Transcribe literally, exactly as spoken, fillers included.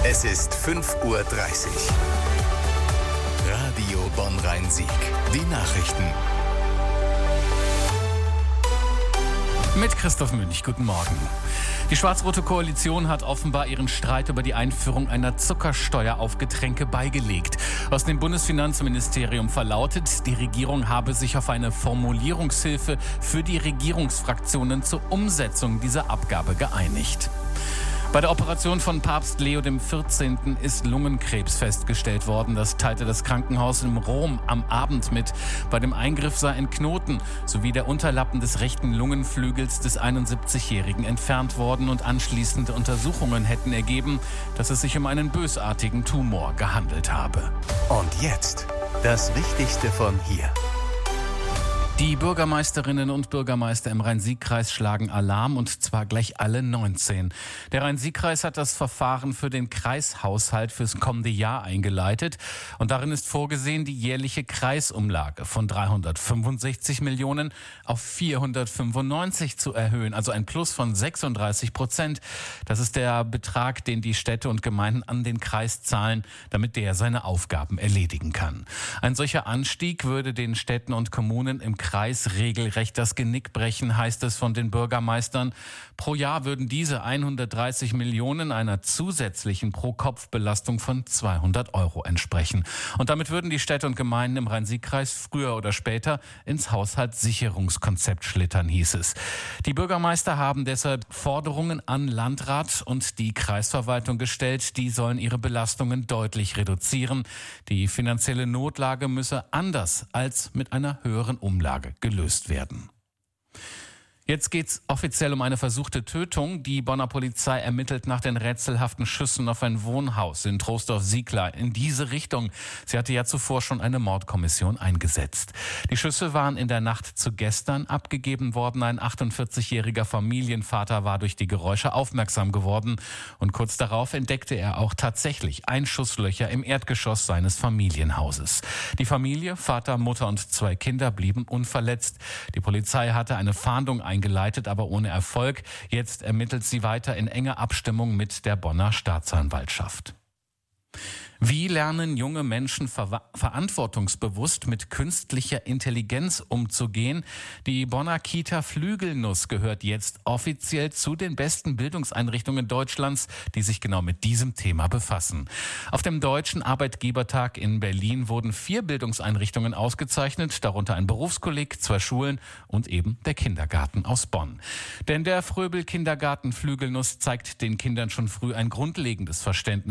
Es ist fünf Uhr dreißig. Radio Bonn-Rhein-Sieg. Die Nachrichten. Mit Christoph Münch, guten Morgen. Die schwarz-rote Koalition hat offenbar ihren Streit über die Einführung einer Zuckersteuer auf Getränke beigelegt. Aus dem Bundesfinanzministerium verlautet, die Regierung habe sich auf eine Formulierungshilfe für die Regierungsfraktionen zur Umsetzung dieser Abgabe geeinigt. Bei der Operation von Papst Leo der vierzehnte. ist Lungenkrebs festgestellt worden. Das teilte das Krankenhaus in Rom am Abend mit. Bei dem Eingriff sei ein Knoten sowie der Unterlappen des rechten Lungenflügels des einundsiebzigjährigen entfernt worden und anschließende Untersuchungen hätten ergeben, dass es sich um einen bösartigen Tumor gehandelt habe. Und jetzt das Wichtigste von hier. Die Bürgermeisterinnen und Bürgermeister im Rhein-Sieg-Kreis schlagen Alarm, und zwar gleich alle neunzehn. Der Rhein-Sieg-Kreis hat das Verfahren für den Kreishaushalt fürs kommende Jahr eingeleitet. Und darin ist vorgesehen, die jährliche Kreisumlage von dreihundertfünfundsechzig Millionen auf vierhundertfünfundneunzig zu erhöhen. Also ein Plus von sechsunddreißig Prozent. Das ist der Betrag, den die Städte und Gemeinden an den Kreis zahlen, damit der seine Aufgaben erledigen kann. Ein solcher Anstieg würde den Städten und Kommunen im Kreis regelrecht das Genick brechen, heißt es von den Bürgermeistern. Pro Jahr würden diese hundertdreißig Millionen einer zusätzlichen Pro-Kopf-Belastung von zweihundert Euro entsprechen. Und damit würden die Städte und Gemeinden im Rhein-Sieg-Kreis früher oder später ins Haushaltssicherungskonzept schlittern, hieß es. Die Bürgermeister haben deshalb Forderungen an Landrat und die Kreisverwaltung gestellt. Die sollen ihre Belastungen deutlich reduzieren. Die finanzielle Notlage müsse anders als mit einer höheren Umlage gelöst werden. Jetzt geht's offiziell um eine versuchte Tötung. Die Bonner Polizei ermittelt nach den rätselhaften Schüssen auf ein Wohnhaus in Troisdorf-Siegler in diese Richtung. Sie hatte ja zuvor schon eine Mordkommission eingesetzt. Die Schüsse waren in der Nacht zu gestern abgegeben worden. Ein achtundvierzigjähriger Familienvater war durch die Geräusche aufmerksam geworden. Und kurz darauf entdeckte er auch tatsächlich Einschusslöcher im Erdgeschoss seines Familienhauses. Die Familie, Vater, Mutter und zwei Kinder blieben unverletzt. Die Polizei hatte eine Fahndung eingeleitet. eingeleitet, aber ohne Erfolg. Jetzt ermittelt sie weiter in enger Abstimmung mit der Bonner Staatsanwaltschaft. Wie lernen junge Menschen ver- verantwortungsbewusst mit künstlicher Intelligenz umzugehen? Die Bonner Kita Flügelnuss gehört jetzt offiziell zu den besten Bildungseinrichtungen Deutschlands, die sich genau mit diesem Thema befassen. Auf dem Deutschen Arbeitgebertag in Berlin wurden vier Bildungseinrichtungen ausgezeichnet, darunter ein Berufskolleg, zwei Schulen und eben der Kindergarten aus Bonn. Denn der Fröbel Kindergarten Flügelnuss zeigt den Kindern schon früh ein grundlegendes Verständnis